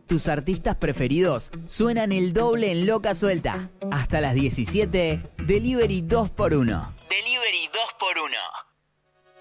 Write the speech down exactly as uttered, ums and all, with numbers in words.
Tus artistas preferidos suenan el doble en Loca Suelta. Hasta las diecisiete, Delivery dos por uno.